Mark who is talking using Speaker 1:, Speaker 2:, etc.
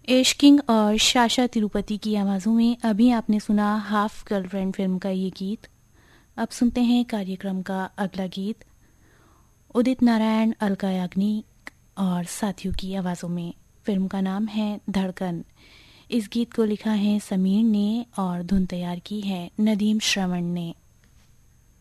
Speaker 1: एश king और Sasha Tirupati की आवाज़ों में अभी आपने सुना हाफ गर्लफ्रेंड फिल्म का ये गीत। अब सुनते हैं कार्यक्रम का अगला गीत उदित नारायण, अलका याग्निक और साथियों की आवाज़ों में। फिल्म का नाम है धड़कन। इस गीत को लिखा है समीर ने और धुन तैयार की है नदीम श्रवण ने।